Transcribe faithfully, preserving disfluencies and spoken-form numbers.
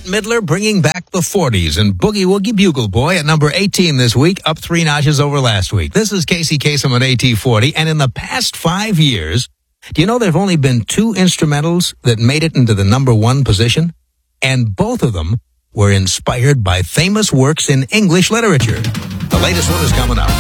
Midler bringing back the forties and Boogie Woogie Bugle Boy at number eighteen this week, up three notches over last week. This is Casey Kasem at A T forty, and in the past five years, do you know there have only been two instrumentals that made it into the number one position? And both of them were inspired by famous works in English literature. The latest one is coming up.